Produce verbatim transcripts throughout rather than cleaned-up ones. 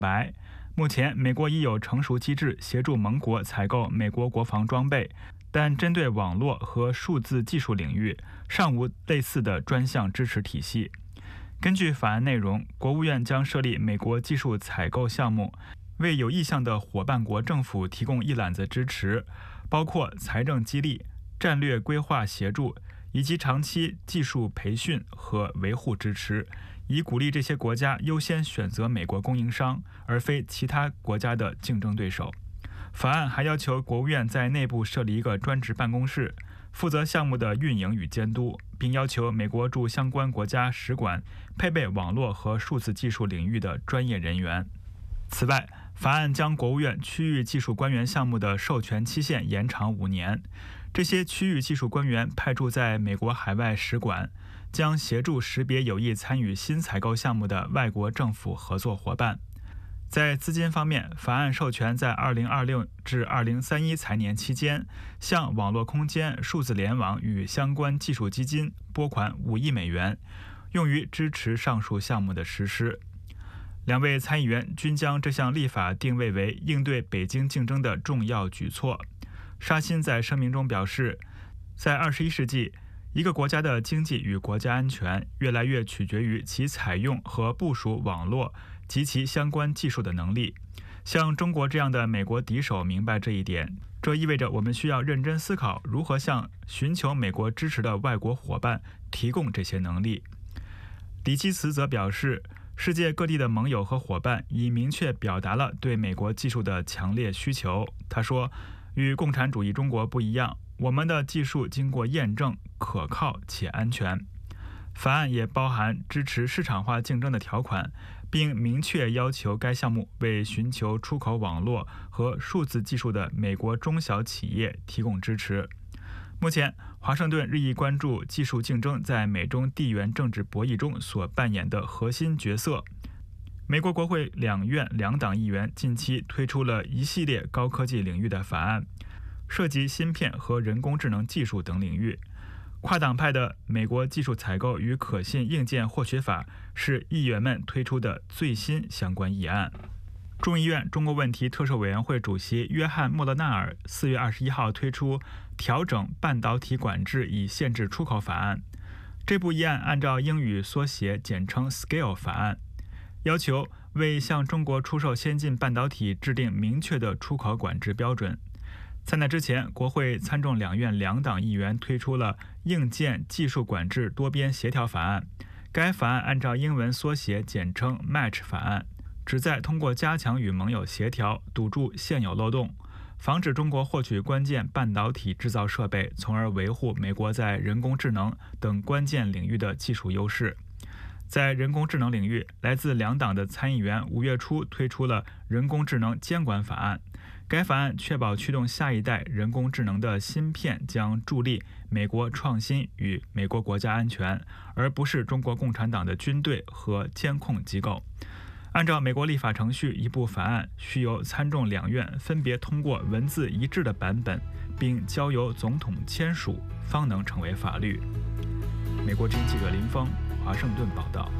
白。目前，美国已有成熟机制协助盟国采购美国国防装备，但针对网络和数字技术领域，尚无类似的专项支持体系。根据法案内容，国务院将设立美国技术采购项目，为有意向的伙伴国政府提供一揽子支持，包括财政激励、战略规划协助以及长期技术培训和维护支持，以鼓励这些国家优先选择美国供应商，而非其他国家的竞争对手。法案还要求国务院在内部设立一个专职办公室，负责项目的运营与监督，并要求美国驻相关国家使馆配备网络和数字技术领域的专业人员。此外，法案将国务院区域技术官员项目的授权期限延长五年。这些区域技术官员派驻在美国海外使馆，将协助识别有意参与新采购项目的外国政府合作伙伴。在资金方面，法案授权在二零二六至二零三一财年期间，向网络空间、数字联网与相关技术基金拨款五亿美元，用于支持上述项目的实施。两位参议员均将这项立法定位为应对北京竞争的重要举措。沙欣在声明中表示，在二十一世纪，一个国家的经济与国家安全越来越取决于其采用和部署网络及其相关技术的能力。像中国这样的美国敌手明白这一点，这意味着我们需要认真思考如何向寻求美国支持的外国伙伴提供这些能力。李基茨则表示，世界各地的盟友和伙伴已明确表达了对美国技术的强烈需求。他说，与共产主义中国不一样，我们的技术经过验证，可靠且安全。法案也包含支持市场化竞争的条款，并明确要求该项目为寻求出口网络和数字技术的美国中小企业提供支持。目前，华盛顿日益关注技术竞争在美中地缘政治博弈中所扮演的核心角色。美国国会两院两党议员近期推出了一系列高科技领域的法案，涉及芯片和人工智能技术等领域。跨党派的美国技术采购与可信硬件获取法是议员们推出的最新相关议案。众议院中国问题特设委员会主席约翰·莫勒纳尔四月二十一号推出调整半导体管制以限制出口法案。这部议案按照英语缩写简称 S C A L E 法案，要求为向中国出售先进半导体制定明确的出口管制标准。在那之前，国会参众两院两党议员推出了硬件技术管制多边协调法案。该法案按照英文缩写简称 M A T C H 法案，旨在通过加强与盟友协调，堵住现有漏洞，防止中国获取关键半导体制造设备，从而维护美国在人工智能等关键领域的技术优势。在人工智能领域，来自两党的参议员五月初推出了人工智能监管法案。该法案确保驱动下一代人工智能的芯片将助力美国创新与美国国家安全，而不是中国共产党的军队和监控机构。按照美国立法程序，一部法案需由参众两院分别通过文字一致的版本，并交由总统签署，方能成为法律。美国之音记者林峰，华盛顿报道。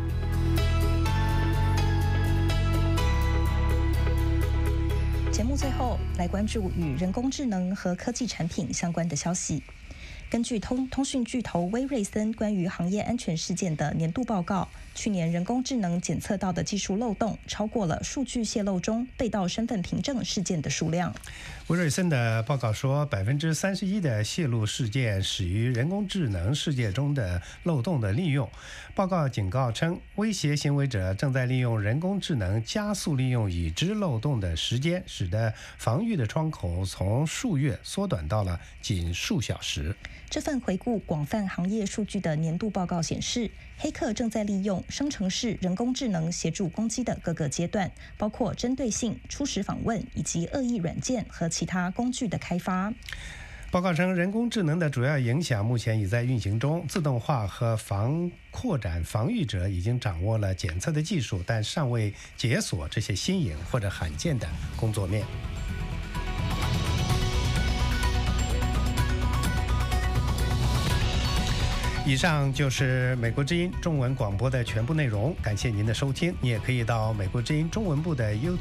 节目最后来关注与人工智能和科技产品相关的消息。根据通通讯巨头威瑞森关于行业安全事件的年度报告，去年人工智能检测到的技术漏洞超过了数据泄露中被盗身份凭证事件的数量。 威瑞森的报告说，百分之三十一的泄露事件始于人工智能世界中的漏洞的利用。报告警告称，威胁行为者正在利用人工智能加速利用已知漏洞的时间，使得防御的窗口从数月缩短到了仅数小时。 这份回顾广泛行业数据的年度报告显示，黑客正在利用生成式人工智能协助攻击的各个阶段，包括针对性、初始访问以及恶意软件和其他工具的开发。 报告称，人工智能的主要影响目前已在运行中，自动化和防扩展防御者已经掌握了检测的技术，但尚未解锁这些新颖或者罕见的工作面。 以上就是美国之音中文广播的全部内容，感谢您的收听。你也可以到美国之音中文部的 YouTube